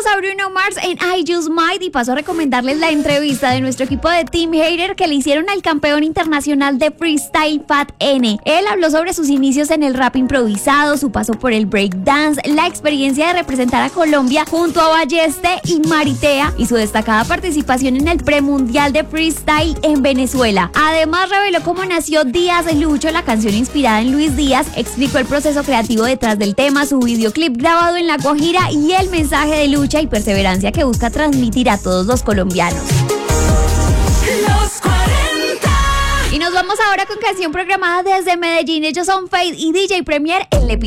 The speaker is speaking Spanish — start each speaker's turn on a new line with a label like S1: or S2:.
S1: a Bruno Mars en I Just Might y paso a recomendarles la entrevista de nuestro equipo de Team Hater que le hicieron al campeón internacional de freestyle Fat N. Él habló sobre sus inicios en el rap improvisado, su paso por el breakdance, la experiencia de representar a Colombia junto a Balleste y Maritea y su destacada participación en el premundial de freestyle en Venezuela. Además reveló cómo nació Díaz Lucho, la canción inspirada en Luis Díaz, explicó el proceso creativo detrás del tema, su videoclip grabado en La Guajira y el mensaje de lucha y perseverancia que busca transmitir a todos los colombianos.
S2: Los 40.
S1: Y nos vamos ahora con canción programada desde Medellín. Ellos son Fade y DJ Premier en Le Pide.